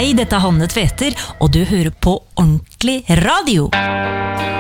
Hei, dette Hanne Tveter, og du hører på Ordentlig Radio.